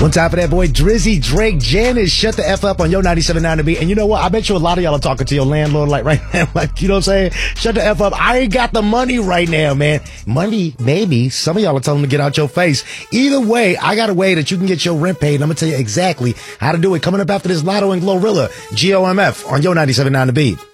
One time for that boy Drizzy, Drake, Janice, shut the F up on Yo 97.9 The Beat. And you know what? I bet you a lot of y'all are talking to your landlord like right now. Like, you know what I'm saying? Shut the F up. I ain't got the money right now, man. Money, maybe. Some of y'all are telling them to get out your face. Either way, I got a way that you can get your rent paid. And I'm going to tell you exactly how to do it. Coming up after this Lotto and Glorilla, GOMF on Yo 97.9 The Beat.